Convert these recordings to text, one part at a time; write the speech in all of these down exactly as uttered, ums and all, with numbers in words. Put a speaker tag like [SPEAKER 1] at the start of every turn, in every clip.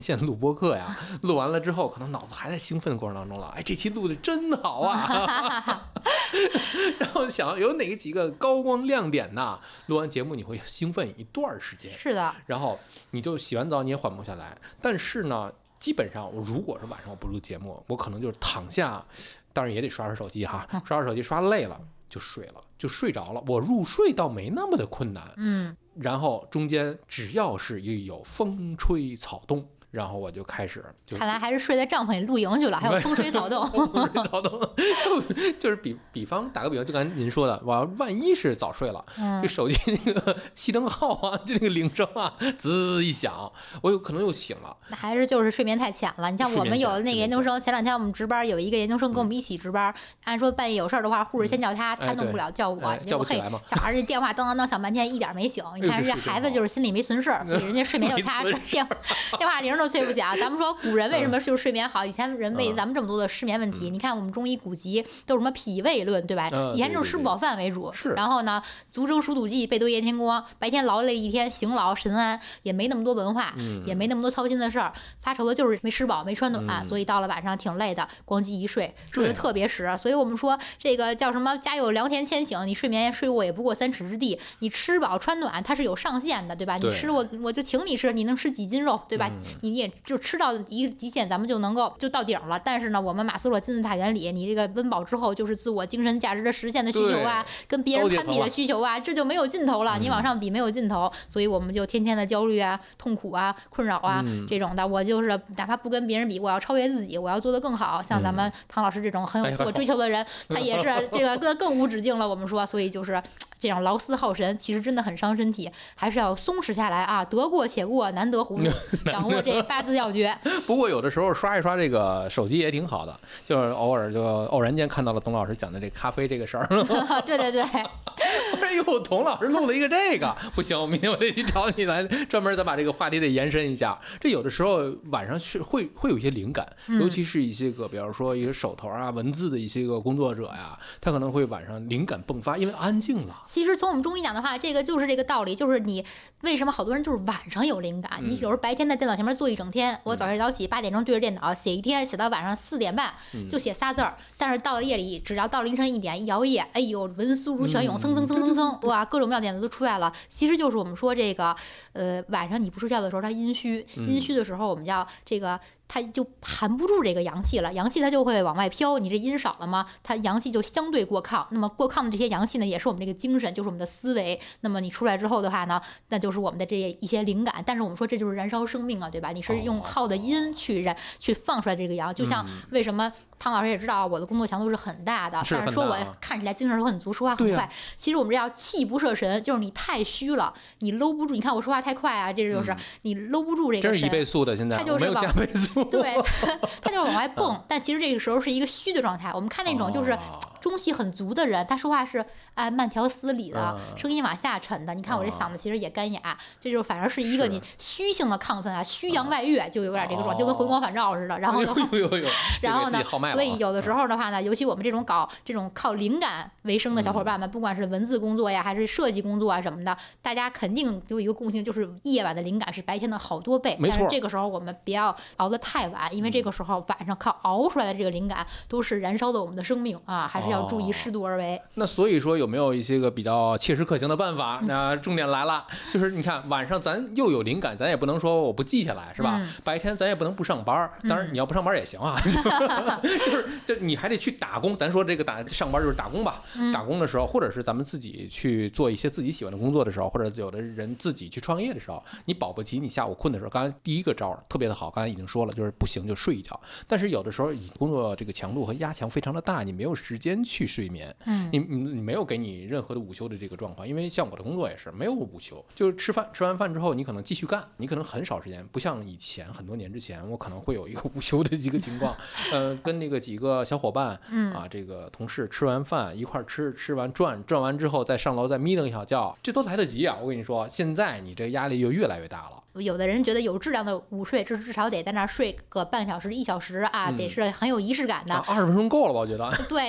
[SPEAKER 1] 现在录播客呀，录完了之后，可能脑子还在兴奋的过程当中了。哎，这期录的真好啊！然后想有哪几个高光亮点呢？录完节目你会兴奋一段时间。
[SPEAKER 2] 是的。
[SPEAKER 1] 然后你就洗完澡你也缓不下来。但是呢，基本上我如果是晚上我不录节目，我可能就是躺下，当然也得刷刷手机哈，刷刷手机刷累了就睡了，就睡着了。我入睡倒没那么的困难。
[SPEAKER 2] 嗯。
[SPEAKER 1] 然后中间只要是一有风吹草动，然后我就开始就
[SPEAKER 2] 看来还是睡在帐篷里露营去了，还有风吹草动。
[SPEAKER 1] 风吹草动，就是比比方打个比方，就刚才您说的，我要万一是早睡了，
[SPEAKER 2] 嗯、
[SPEAKER 1] 这手机那个熄灯号啊，就那个铃声啊，滋一响，我有可能又醒了。
[SPEAKER 2] 那还是就是睡眠太浅了。你像我们有的那个研究生，前两天我们值班，有一个研究生跟我们一起值班，嗯、按说半夜有事儿的话，护士先叫他，嗯、他弄不了叫我，
[SPEAKER 1] 哎、叫不起来嘛。
[SPEAKER 2] 小孩这电话当当当响半天，一点没醒。你看人家孩子就是心里没存事儿，所以人家睡眠就踏实，电电话铃都催不响。咱们说古人为什么就是睡眠好？以前人为咱们这么多的失眠问题，
[SPEAKER 1] 嗯、
[SPEAKER 2] 你看我们中医古籍都是什么脾胃论，对吧？
[SPEAKER 1] 嗯、
[SPEAKER 2] 以前就是吃不饱饭为主，
[SPEAKER 1] 是。
[SPEAKER 2] 然后呢，足蒸熟土剂，背对夜天光，白天劳累一天，醒老神安，也没那么多文化，
[SPEAKER 1] 嗯、
[SPEAKER 2] 也没那么多操心的事儿，发愁的就是没吃饱没穿暖，
[SPEAKER 1] 嗯、
[SPEAKER 2] 所以到了晚上挺累的，咣叽一睡，睡得特别实。所以我们说这个叫什么？家有良田千顷，你睡眠睡卧也不过三尺之地。你吃饱穿暖，它是有上限的，对吧？
[SPEAKER 1] 对
[SPEAKER 2] 你吃我我就请你吃，你能吃几斤肉，对吧？
[SPEAKER 1] 嗯、
[SPEAKER 2] 你也就吃到一个极限，咱们就能够就到顶了。但是呢，我们马斯洛金字塔原理，你这个温饱之后就是自我精神价值的实现的需求啊，跟别人攀比的需求啊，这就没有尽头了。你往上比没有尽头，所以我们就天天的焦虑啊、痛苦啊、困扰啊、
[SPEAKER 1] 嗯、
[SPEAKER 2] 这种的。我就是哪怕不跟别人比，我要超越自己，我要做得更好。像咱们唐老师这种很有自我追求的人，他也是这个更更无止境了。我们说，所以就是这种劳思耗神，其实真的很伤身体，还是要松弛下来啊。得过且过，难得糊涂，掌握这八字要诀。
[SPEAKER 1] 不过有的时候刷一刷这个手机也挺好的，就是偶尔就偶然间看到了董老师讲的这咖啡这个事儿。
[SPEAKER 2] 对对对，
[SPEAKER 1] 哎呦，董老师录了一个这个，不行，我明天我得去找你来，专门再把这个话题得延伸一下。这有的时候晚上是会会有一些灵感，尤其是一些个，比方说一个手头啊文字的一些个工作者呀，他可能会晚上灵感迸发，因为安静了。
[SPEAKER 2] 其实从我们中医讲的话，这个就是这个道理，就是你为什么好多人就是晚上有灵感？嗯、你有时候白天在电脑前面坐一整天，我早上早起八点钟对着电脑写一天，写到晚上四点半就写仨字儿，嗯、但是到了夜里，只要到凌晨一点一摇夜，哎呦，文思如泉涌，蹭蹭蹭蹭蹭，哇，各种妙点子都出来了。其实就是我们说这个，呃，晚上你不睡觉的时候，它阴虚，阴虚的时候，我们叫这个。它就含不住这个阳气了，阳气它就会往外飘，你这阴少了吗？它阳气就相对过亢，那么过亢的这些阳气呢，也是我们这个精神，就是我们的思维。那么你出来之后的话呢，那就是我们的这一些灵感。但是我们说这就是燃烧生命啊，对吧？你是用耗的阴去燃、哦、去放出来这个阳，就像为什么汤老师也知道我的工作强度是很大的，
[SPEAKER 1] 是
[SPEAKER 2] 但是说我看起来精神都很足，说话很快。啊、其实我们这叫气不摄神，就是你太虚了，你搂不住。你看我说话太快啊，这就是、嗯、你搂不住这个神。
[SPEAKER 1] 真是一倍速的，现在
[SPEAKER 2] 它就是
[SPEAKER 1] 没有加倍速。
[SPEAKER 2] 对。他就往外蹦，但其实这个时候是一个虚的状态。我们看那种就是中气很足的人，他说话是哎慢条斯理的，声音往下沉的。你看我这嗓子其实也干哑，这就反而是一个你虚性的亢奋啊，虚阳外越，就有点这个状，就跟回光返照似的。然后呢，然后呢，所以有的时候的话呢，尤其我们这种搞这种靠灵感为生的小伙伴们，不管是文字工作呀，还是设计工作啊什么的，大家肯定有一个共性，就是夜晚的灵感是白天的好多倍。但是这个时候我们不要熬得太晚。因为这个时候晚上靠熬出来的这个灵感都是燃烧的我们的生命啊，还是要注意适度而为。哦、
[SPEAKER 1] 那所以说有没有一些个比较切实可行的办法？那重点来了，就是你看晚上咱又有灵感，咱也不能说我不记下来是吧？嗯、白天咱也不能不上班，当然你要不上班也行啊，嗯、就是就你还得去打工。咱说这个打上班就是打工吧，嗯、打工的时候，或者是咱们自己去做一些自己喜欢的工作的时候，或者有的人自己去创业的时候，你保不齐你下午困的时候，刚才第一个招特别的好，刚才已经说了，就是不行就睡一觉。但是有的时候你工作这个强度和压强非常的大，你没有时间去睡眠，嗯，你你没有给你任何的午休的这个状况，因为像我的工作也是没有午休，就是吃饭吃完饭之后你可能继续干，你可能很少时间，不像以前很多年之前我可能会有一个午休的一个情况，呃，跟那个几个小伙伴，嗯啊，这个同事吃完饭一块吃，吃完转转完之后再上楼再眯瞪一小觉，这都来得及啊！我跟你说，现在你这压力就越来越大了。
[SPEAKER 2] 有的人觉得有质量的午睡，至至少得在那睡个半小时一小时啊，嗯、得是很有仪式感的。
[SPEAKER 1] 二十、啊、分钟够了吧？我觉得。
[SPEAKER 2] 对，就是有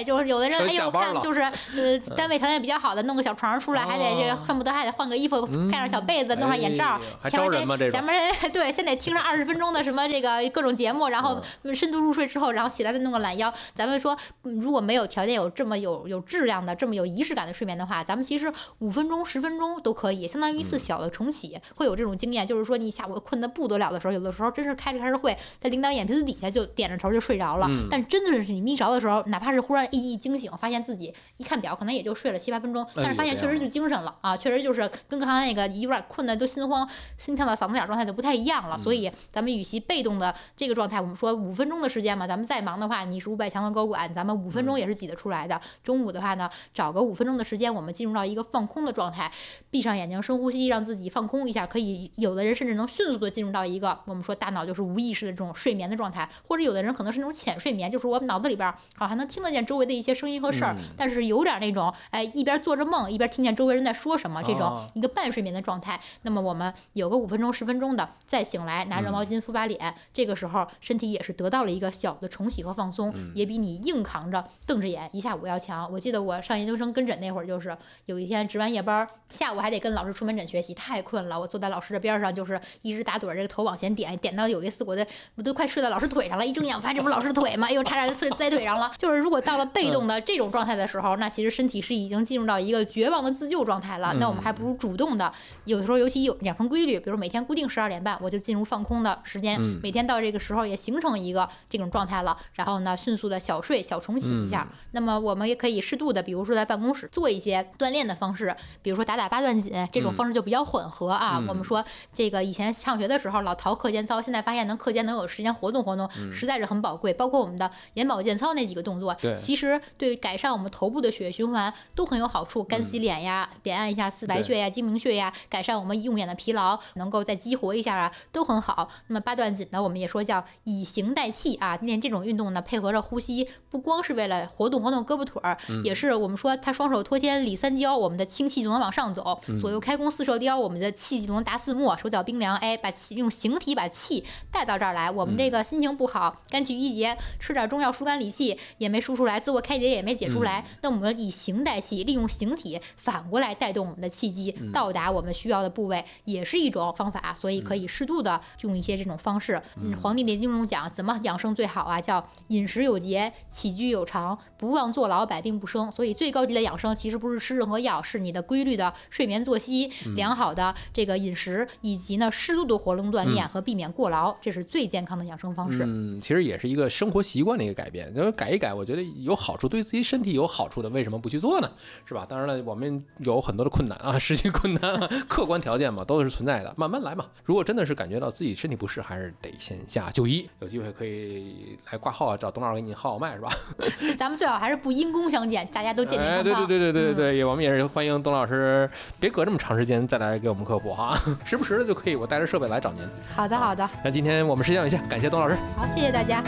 [SPEAKER 2] 的人哎呦看就是呃单位条件比较好的，弄个小床出来，还得这恨不得还得换个衣服，盖上小被子，弄上眼罩，
[SPEAKER 1] 还招人吗？这
[SPEAKER 2] 前面人对，先得听上二十分钟的什么这个各种节目，然后深度入睡之后，然后起来再弄个懒腰。咱们说如果没有条件有这么有有质量的这么有仪式感的睡眠的话，咱们其实五分钟十分钟都可以，相当于一次小的重启。会有这种经验，就是说你下午困得不得了的时候，有的时候真是开着开着会，在领导眼皮子底下就点着头就睡着了。嗯、但真的是你眯着的时候，哪怕是忽然一一惊醒，发现自己一看表，可能也就睡了七八分钟，但是发现确实就精神了啊，确实就是跟刚才那个有点困的都心慌、心跳到嗓子眼状态就不太一样了。所以咱们与其被动的这个状态，我们说五分钟的时间嘛，咱们再忙的话，你是五百强的高管，咱们五分钟也是挤得出来的。中午的话呢，找个五分钟的时间，我们进入到一个放空的状态，闭上眼睛深呼吸，让自己放空一下。可以有的人甚至能迅速的进入到一个我们说大脑就是无意识的这种睡眠的状态，或者有的人可能是那种浅睡眠，就是我脑子里边好还能听得见周围的一些声音和事儿、嗯，但是有点那种哎一边做着梦一边听见周围人在说什么，这种一个半睡眠的状态。那么我们有个五分钟十分钟的再醒来，拿热毛巾敷把脸、嗯，这个时候身体也是得到了一个小的重洗和放松、嗯，也比你硬扛着瞪着眼一下午要强。我记得我上研究生跟诊那会儿，就是有一天值完夜班，下午还得跟老师出门诊学习，太困了，我坐在老师的边上，就是一直打盹，这个头往前点，点到有一次我的我都快睡到老师腿上了，一睁眼我发现这不是老师的腿吗？哎呦，差点就睡栽腿上了。就是如果到了被动的这种状态的时候，那其实身体是已经进入到一个绝望的自救状态了。那我们还不如主动的，有的时候尤其有养成规律，比如每天固定十二点半，我就进入放空的时间，每天到这个时候也形成一个这种状态了。然后呢，迅速的小睡小重洗一下。那么我们也可以适度的，比如说在办公室做一些锻炼的方式，比如说打打八段锦，这种方式就比较混合啊。我们说这个以前上学的时候老逃课间操，现在发现能课间能有时间活动活动，实在是很宝贵。包括我们的眼保健操那几个动作，其实对改善我们头部的血液循环都很有好处。干洗脸呀，点按一下四白穴呀、睛明穴呀，改善我们用眼的疲劳，能够再激活一下啊，都很好。那么八段锦呢，我们也说叫以形代气啊，练这种运动呢，配合着呼吸，不光是为了活动活动胳膊腿儿，嗯、也是我们说他双手托天理三焦，我们的清气就能往上走；嗯、左右开弓四射雕，我们的气就能达四末；手脚冰凉，哎，把气用形体把气带到这儿来。我们这个心情不好，肝气郁结，吃点中药疏肝理气也没输出来，自我开解也没解出来。嗯、那我们以形代气，利用形体反过来带动我们的气机，嗯、到达我们需要的部位，也是一种方法。所以可以适度的用一些这种方式。嗯，黄帝内经中讲怎么养生最好啊，叫饮食有节，起居有常，不忘坐牢，百病不生。所以最高级的养生其实不是吃任何药，是你的规律的睡眠作息、嗯、良好的这个饮食，以及呢适度的活动锻炼和避免过劳，嗯、这是最健康的养生方式。
[SPEAKER 1] 嗯，其实也是一个生活习惯的一个改变，就是改一改，我觉得有好处，对自己身体有好处的，为什么不去做呢？是吧？当然了，我们有很多的困难啊，实际困难、啊、客观条件嘛，都是存在的，慢慢来嘛。如果真的是感觉到自己身体不适，还是得线下就医，有机会可以来挂号啊，找董老师给你号号脉，是吧？
[SPEAKER 2] 咱们最好还是不因公相见，大家都健健康康。
[SPEAKER 1] 哎，对对对对对对对、嗯，我们也是欢迎董老师，别隔这么长时间再来给我们科普哈，时不时的就可以，我带着设备来找您。
[SPEAKER 2] 好的好的。
[SPEAKER 1] 那今天我们时间有限，感谢董老师。
[SPEAKER 2] 好，谢谢大家。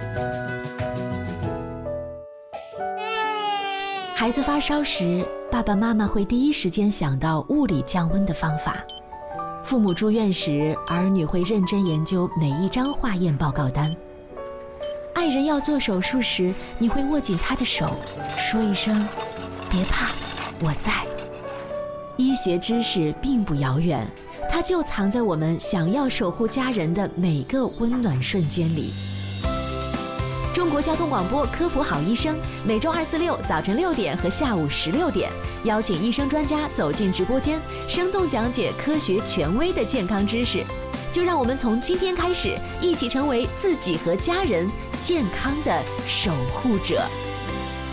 [SPEAKER 3] 孩子发烧时，爸爸妈妈会第一时间想到物理降温的方法。父母住院时，儿女会认真研究每一张化验报告单。爱人要做手术时，你会握紧他的手，说一声“别怕，我在”。医学知识并不遥远，它就藏在我们想要守护家人的每个温暖瞬间里。中国交通广播科普好医生，每周二、四、六早晨六点和下午十六点，邀请医生专家走进直播间，生动讲解科学权威的健康知识。就让我们从今天开始，一起成为自己和家人健康的守护者。